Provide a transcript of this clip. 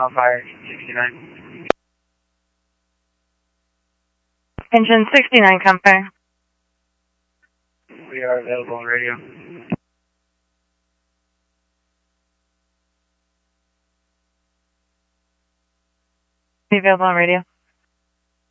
Fire 69. Engine 69, Compare. We are available on radio. Be available on radio.